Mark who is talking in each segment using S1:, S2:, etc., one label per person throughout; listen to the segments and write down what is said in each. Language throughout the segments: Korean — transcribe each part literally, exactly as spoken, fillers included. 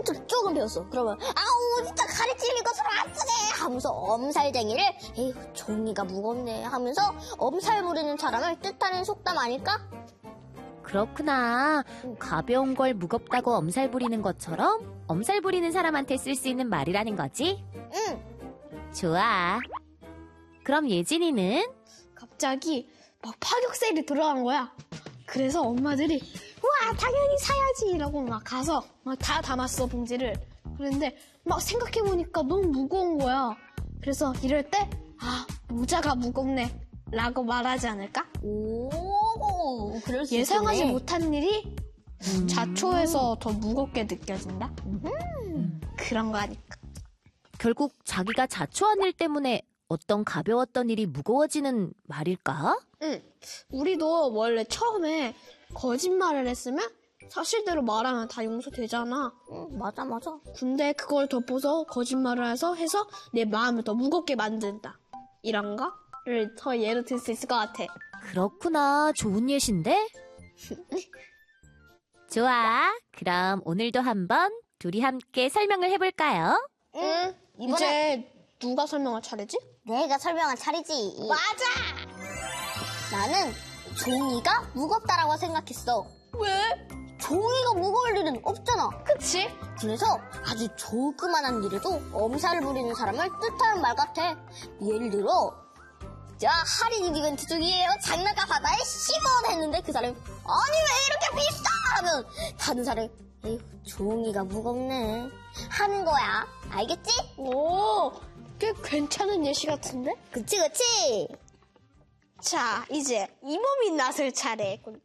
S1: 문득 조금 배웠어. 그러면 아우 진짜 가리 찔릴 것으로 안 쓰게 하면서 엄살쟁이를 에휴 종이가 무겁네 하면서 엄살 부리는 사람을 뜻하는 속담 아닐까?
S2: 그렇구나. 가벼운 걸 무겁다고 엄살 부리는 것처럼 엄살 부리는 사람한테 쓸 수 있는 말이라는 거지?
S1: 응.
S2: 좋아. 그럼 예진이는?
S3: 갑자기 막 파격 세일이 들어간 거야. 그래서 엄마들이 우와 당연히 사야지 이라고 막 가서 막 다 담았어 봉지를. 그런데 막 생각해보니까 너무 무거운 거야. 그래서 이럴 때 아 모자가 무겁네 라고 말하지 않을까?
S1: 오, 그럴 수
S3: 예상하지
S1: 있겠네.
S3: 못한 일이
S2: 음.
S3: 자초해서 더 무겁게 느껴진다?
S1: 음.
S3: 그런 거 아닐까?
S2: 결국 자기가 자초한 일 때문에 어떤 가벼웠던 일이 무거워지는 말일까?
S3: 응. 우리도 원래 처음에 거짓말을 했으면 사실대로 말하면 다 용서되잖아.
S1: 응, 맞아 맞아.
S3: 근데 그걸 덮어서 거짓말을 해서 해서 내 마음을 더 무겁게 만든다. 이런 거를 더 예로 들 수 있을 것 같아.
S2: 그렇구나. 좋은 예신데? 좋아. 그럼 오늘도 한번 둘이 함께 설명을 해볼까요?
S1: 응. 이번에
S3: 이제 누가 설명할 차례지?
S1: 내가 설명한 차례지.
S3: 맞아!
S1: 나는 종이가 무겁다라고 생각했어.
S3: 왜?
S1: 종이가 무거울 일은 없잖아.
S3: 그치?
S1: 그래서 아주 조그만한 일에도 엄살을 부리는 사람을 뜻하는 말 같아. 예를 들어 자 할인 이벤트 중이에요. 장난감 바다에 십오 원 했는데 그 사람이 아니 왜 이렇게 비싸 하면 다른 사람이 에휴 종이가 무겁네 하는 거야. 알겠지?
S3: 오, 꽤 괜찮은 예시 같은데?
S1: 그치 그치?
S3: 자, 이제 이몸이 나설 차례군.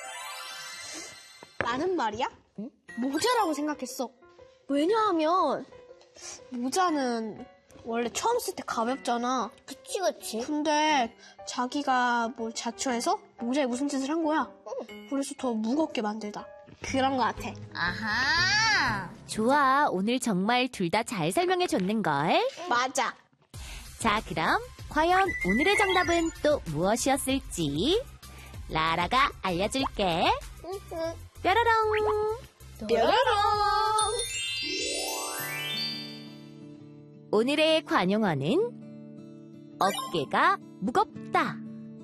S3: 나는 말이야,
S1: 응?
S3: 모자라고 생각했어. 왜냐하면 모자는 원래 처음 쓸 때 가볍잖아.
S1: 그치 그치?
S3: 근데 자기가 뭘 자초해서 모자에 무슨 짓을 한 거야. 그래서 더 무겁게 만들다. 그런 거 같아.
S1: 아하.
S2: 좋아. 오늘 정말 둘 다 잘 설명해줬는걸.
S3: 맞아.
S2: 자, 그럼 과연 오늘의 정답은 또 무엇이었을지 라라가 알려줄게.
S1: 응, 응.
S2: 뾰로롱.
S3: 뾰로롱.
S2: 오늘의 관용어는 어깨가 무겁다.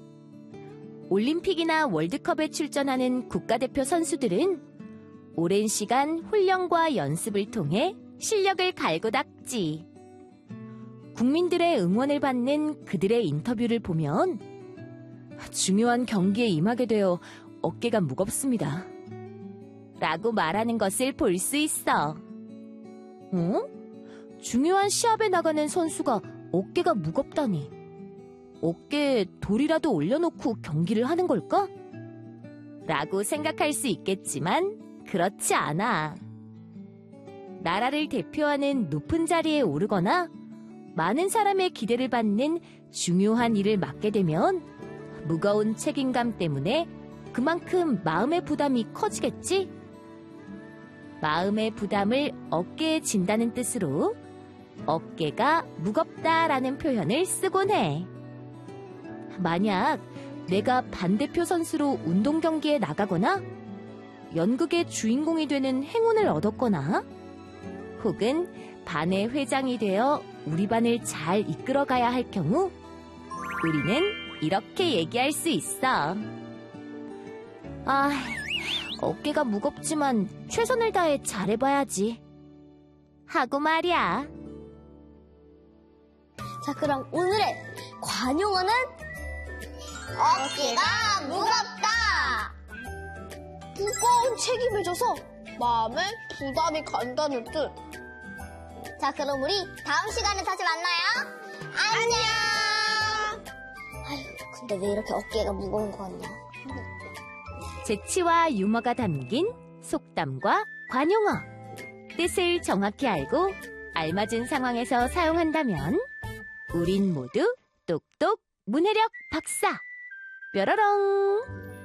S2: 올림픽이나 월드컵에 출전하는 국가대표 선수들은 오랜 시간 훈련과 연습을 통해 실력을 갈고 닦지. 국민들의 응원을 받는 그들의 인터뷰를 보면 중요한 경기에 임하게 되어 어깨가 무겁습니다. 라고 말하는 것을 볼 수 있어. 어? 중요한 시합에 나가는 선수가 어깨가 무겁다니. 어깨에 돌이라도 올려놓고 경기를 하는 걸까? 라고 생각할 수 있겠지만 그렇지 않아. 나라를 대표하는 높은 자리에 오르거나 많은 사람의 기대를 받는 중요한 일을 맡게 되면 무거운 책임감 때문에 그만큼 마음의 부담이 커지겠지? 마음의 부담을 어깨에 진다는 뜻으로 어깨가 무겁다라는 표현을 쓰곤 해. 만약 내가 반대표 선수로 운동 경기에 나가거나 연극의 주인공이 되는 행운을 얻었거나 혹은 반의 회장이 되어 우리 반을 잘 이끌어가야 할 경우 우리는 이렇게 얘기할 수 있어. 아, 어깨가 무겁지만 최선을 다해 잘해봐야지. 하고 말이야.
S1: 자, 그럼 오늘의 관용어는 어깨가 무겁다.
S3: 무거운 책임을 져서 마음에 부담이 간다는 뜻.
S1: 자, 그럼 우리 다음 시간에 다시 만나요. 안녕. 아휴, 근데 왜 이렇게 어깨가 무거운 거 같냐?
S2: 재치와 유머가 담긴 속담과 관용어. 뜻을 정확히 알고 알맞은 상황에서 사용한다면 우린 모두 똑똑 문해력 박사. 뾰로롱.